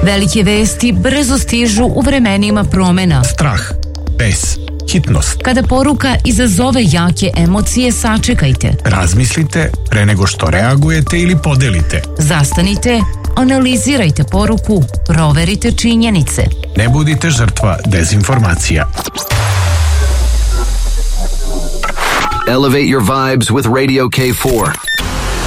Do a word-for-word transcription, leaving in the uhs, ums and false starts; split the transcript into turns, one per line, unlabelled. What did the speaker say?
Velike vesti brzo stižu u vremenima promena.
Strah, bes, hitnost.
Kada poruka izazove jake emocije, sačekajte.
Razmislite pre nego što reagujete ili podelite.
Zastanite, analizirajte poruku, proverite činjenice.
Ne budite žrtva dezinformacija.
Elevate your vibes with Radio K four.